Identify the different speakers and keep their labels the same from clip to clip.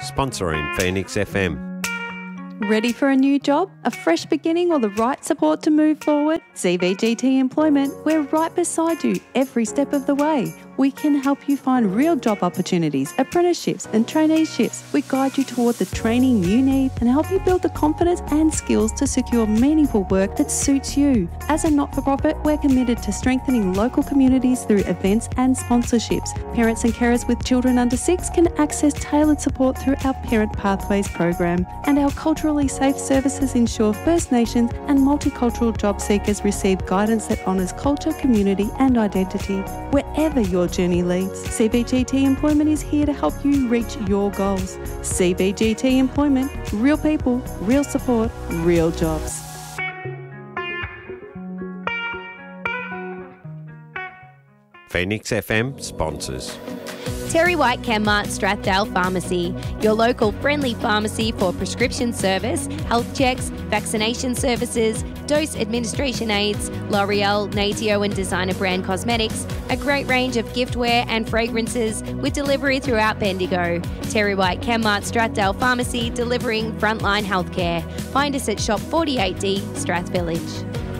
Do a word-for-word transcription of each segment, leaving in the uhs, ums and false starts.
Speaker 1: sponsoring Phoenix F M.
Speaker 2: Ready for a new job, a fresh beginning or the right support to move forward? C V G T Employment, we're right beside you every step of the way. We can help you find real job opportunities, apprenticeships and traineeships. We guide you toward the training you need and help you build the confidence and skills to secure meaningful work that suits you. As a not-for-profit, we're committed to strengthening local communities through events and sponsorships. Parents and carers with children under six can access tailored support through our Parent Pathways program, and our culturally safe services ensure First Nations and multicultural job seekers receive guidance that honours culture, community and identity. Wherever your journey leads, C B G T Employment is here to help you reach your goals. C B G T Employment, real people, real support, real jobs.
Speaker 1: Phoenix F M sponsors.
Speaker 3: Terry White Chemmart Strathdale Pharmacy, your local friendly pharmacy for prescription service, health checks, vaccination services, dose administration aids, L'Oreal, Natio and designer brand cosmetics, a great range of giftware and fragrances with delivery throughout Bendigo. Terry White Chemmart Strathdale Pharmacy, delivering frontline healthcare. Find us at Shop forty-eight D, Strath Village.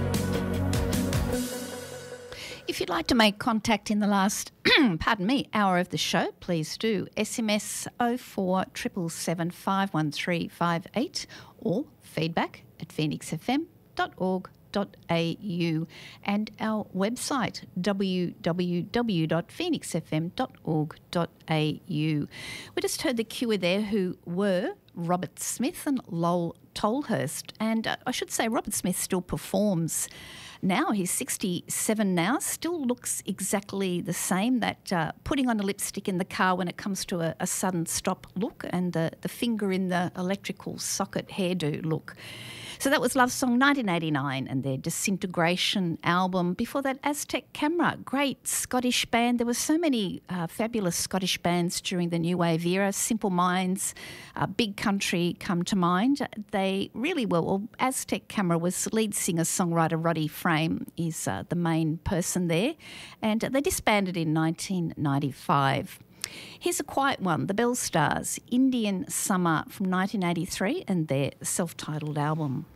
Speaker 4: If you'd like to make contact in the last, pardon me, hour of the show, please do S M S oh four seven seven seven, five one three five eight or feedback at phoenix f m dot org dot a u and our website w w w dot phoenix f m dot org dot a u. We just heard the Cure there, who were Robert Smith and Lowell Tolhurst, and uh, I should say Robert Smith still performs now. He's sixty-seven now, still looks exactly the same, that uh, putting on a lipstick in the car when it comes to a, a sudden stop look, and the, the finger in the electrical socket hairdo look. So that was Love Song nineteen eighty-nine and their Disintegration album. Before that, Aztec Camera, great Scottish band. There were so many uh, fabulous Scottish bands during the New Wave era. Simple Minds, uh, Big Country come to mind. They really were. Well, Aztec Camera was lead singer-songwriter Roddy Frame is uh, the main person there, and they disbanded in nineteen ninety-five. Here's a quiet one, the Bell Stars, Indian Summer from nineteen eighty-three and their self-titled album.